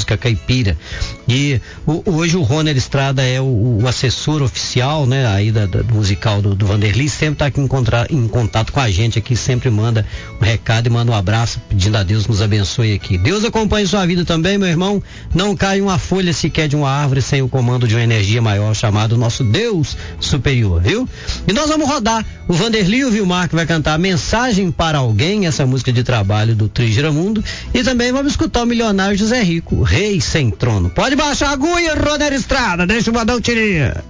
música caipira. E hoje o Roner Estrada é o assessor oficial, né, aí do musical do Vanderlei, sempre está aqui em contato com a gente aqui, sempre manda um recado e manda um abraço, pedindo a Deus nos abençoe aqui. Deus acompanhe sua vida também, meu irmão. Não cai uma folha sequer de uma árvore sem o comando de uma energia maior, chamado nosso Deus superior, viu? E nós vamos rodar o Vanderlei e o Vilmar, que vai cantar Mensagem para Alguém, essa música de trabalho do Trio Giramundo, e também vamos escutar o milionário José Rico, Rei Sem Trono. Pode baixar a agulha, Roner Estrada, deixa eu mandar um tirinho.